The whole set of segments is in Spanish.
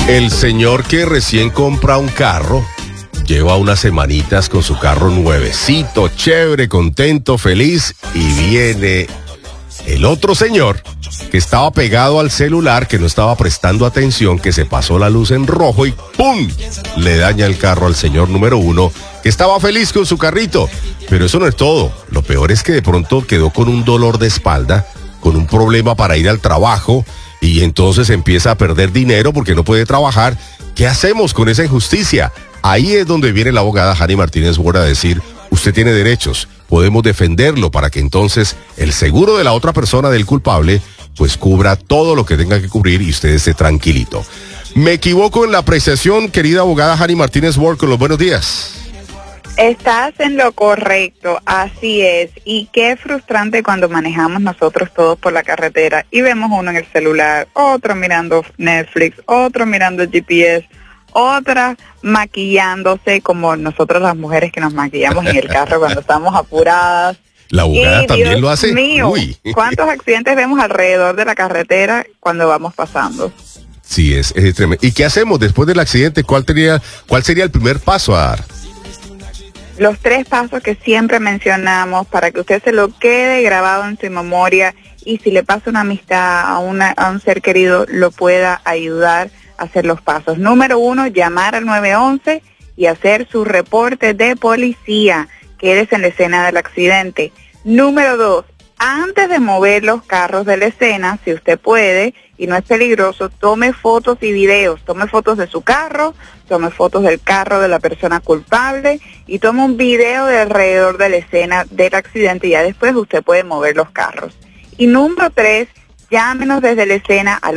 El señor que recién compra un carro, lleva unas semanitas con su carro nuevecito, chévere, contento, feliz, y viene el otro señor que estaba pegado al celular, que no estaba prestando atención, que se pasó la luz en rojo y ¡pum! Le daña el carro al señor número uno, que estaba feliz con su carrito. Pero eso no es todo. Lo peor es que de pronto quedó con un dolor de espalda, con un problema para ir al trabajo, y entonces empieza a perder dinero porque no puede trabajar. ¿Qué hacemos con esa injusticia? Ahí es donde viene la abogada Hani Martínez Ward a decir, usted tiene derechos, podemos defenderlo para que entonces el seguro de la otra persona, del culpable, pues cubra todo lo que tenga que cubrir y usted esté tranquilito. ¿Me equivoco en la apreciación, querida abogada Hani Martínez Ward, con los buenos días? Estás en lo correcto, así es. Y qué frustrante cuando manejamos nosotros todos por la carretera y vemos uno en el celular, otro mirando Netflix, otro mirando el GPS, otra maquillándose, como nosotros las mujeres que nos maquillamos en el carro cuando estamos apuradas. La abogada también Dios lo hace. Mío, Uy. ¿Cuántos accidentes vemos alrededor de la carretera cuando vamos pasando? Sí, es tremendo. ¿Y qué hacemos después del accidente? ¿Cuál sería el primer paso a dar? Los 3 pasos que siempre mencionamos para que usted se lo quede grabado en su memoria y si le pasa una amistad a un ser querido, lo pueda ayudar a hacer los pasos. Número 1, llamar al 911 y hacer su reporte de policía. Quédese en la escena del accidente. Número 2, antes de mover los carros de la escena, si usted puede y no es peligroso, tome fotos y videos. Tome fotos de su carro, tome fotos del carro de la persona culpable y tome un video de alrededor de la escena del accidente y ya después usted puede mover los carros. Y número 3, llámenos desde la escena al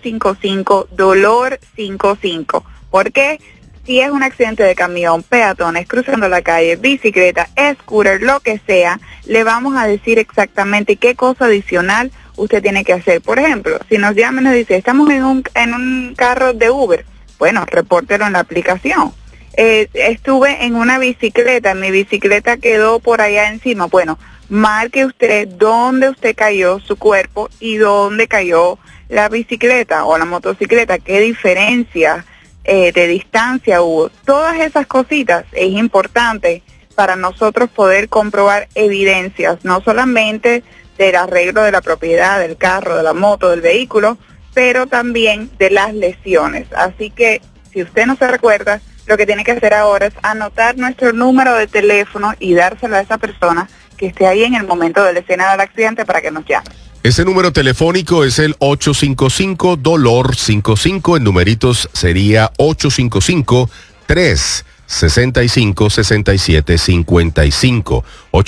855-DOLOR55. ¿Por qué? Si es un accidente de camión, peatones, cruzando la calle, bicicleta, scooter, lo que sea, le vamos a decir exactamente qué cosa adicional usted tiene que hacer. Por ejemplo, si nos llama y nos dice, estamos en un carro de Uber, bueno, repórtelo en la aplicación. Estuve en una bicicleta, mi bicicleta quedó por allá encima. Bueno, marque usted dónde usted cayó su cuerpo y dónde cayó la bicicleta o la motocicleta, qué diferencia de distancia hubo. Todas esas cositas es importante para nosotros poder comprobar evidencias, no solamente del arreglo de la propiedad, del carro, de la moto, del vehículo, pero también de las lesiones. Así que si usted no se recuerda, lo que tiene que hacer ahora es anotar nuestro número de teléfono y dárselo a esa persona que esté ahí en el momento de la escena del accidente para que nos llame. Ese número telefónico es el 855-DOLOR55. En numeritos sería 855-365-6755.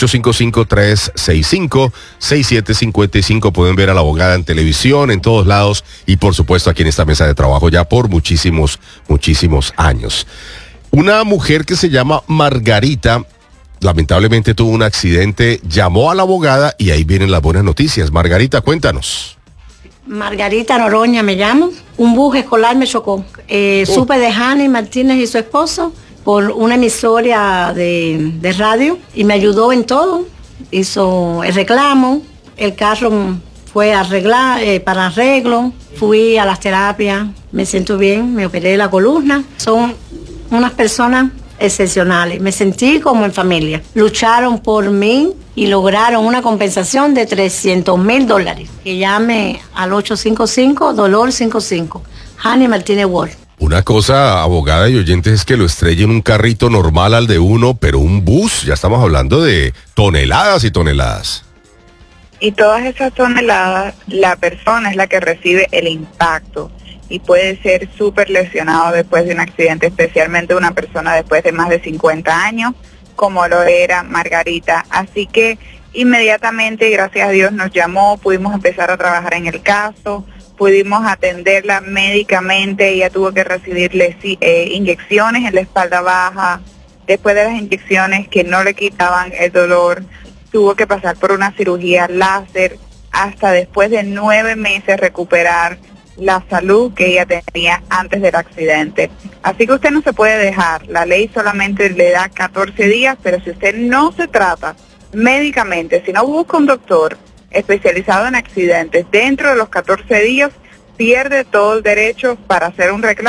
855-365-6755. Pueden ver a la abogada en televisión, en todos lados y por supuesto aquí en esta mesa de trabajo ya por muchísimos años. Una mujer que se llama Margarita, lamentablemente tuvo un accidente, llamó a la abogada y ahí vienen las buenas noticias. Margarita, cuéntanos. Margarita Noroña me llamo. Un bus escolar me chocó. Supe de Hani Martínez y su esposo por una emisora de radio y me ayudó en todo. Hizo el reclamo, el carro fue para arreglo, fui a las terapias, me siento bien, me operé la columna. Son unas personas excepcionales, me sentí como en familia. Lucharon por mí y lograron una compensación de $300,000. Que llame al 855-DOLOR55. Hani Martínez Ward. Una cosa, abogada y oyentes, es que lo estrellen un carrito normal al de uno, pero un bus, ya estamos hablando de toneladas y toneladas. Y todas esas toneladas, la persona es la que recibe el impacto y puede ser súper lesionado después de un accidente, especialmente una persona después de más de 50 años, como lo era Margarita. Así que inmediatamente, gracias a Dios, nos llamó, pudimos empezar a trabajar en el caso, pudimos atenderla médicamente, ella tuvo que recibirle inyecciones en la espalda baja, después de las inyecciones que no le quitaban el dolor, tuvo que pasar por una cirugía láser, hasta después de 9 meses recuperar la salud que ella tenía antes del accidente. Así que usted no se puede dejar, la ley solamente le da 14 días, pero si usted no se trata médicamente, si no busca un doctor especializado en accidentes dentro de los 14 días, pierde todo el derecho para hacer un reclamo